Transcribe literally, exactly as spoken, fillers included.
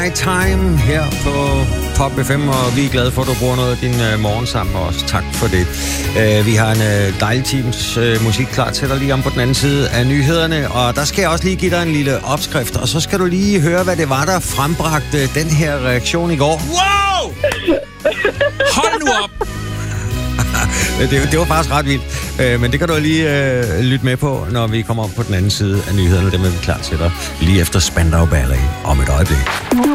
Time her på Pop F M, og vi er glade for, at du bruger noget af din uh, morgen sammen med os. Tak for det. Uh, vi har en uh, dejlig teams uh, musik klar til dig lige om på den anden side af nyhederne, og der skal jeg også lige give dig en lille opskrift, og så skal du lige høre, hvad det var, der frembragte den her reaktion i går. Wow! Hold nu op! det, det var faktisk ret vildt, uh, men det kan du lige uh, lytte med på, når vi kommer op på den anden side af nyhederne. Dem er vi klar til dig lige efter Spandau Ballet om et øjeblik.